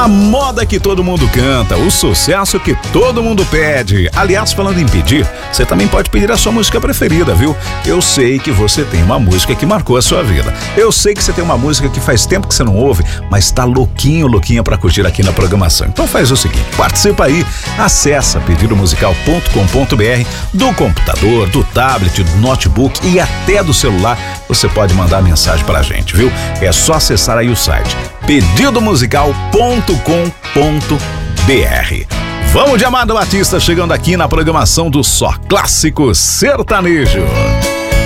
A moda que todo mundo canta, o sucesso que todo mundo pede. Aliás, falando em pedir, você também pode pedir a sua música preferida, viu? Eu sei que você tem uma música que marcou a sua vida. Eu sei que você tem uma música que faz tempo que você não ouve, mas tá louquinha pra curtir aqui na programação. Então faz o seguinte, participa aí, acessa pedidomusical.com.br, do computador, do tablet, do notebook e até do celular, você pode mandar mensagem pra gente, viu? É só acessar aí o site pedidomusical.com.br. Vamos de Amado Batista chegando aqui na programação do Só Clássico Sertanejo.